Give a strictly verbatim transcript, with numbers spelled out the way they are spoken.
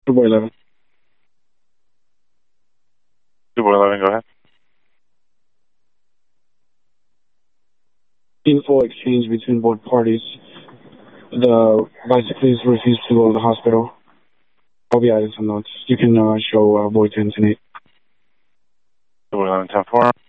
two boy eleven. two boy eleven, go ahead. Info exchange between both parties. The bicyclist refused to go to the hospital. I'll be adding some notes. You can uh, show uh, boy ten and eight. two boy eleven, ten four.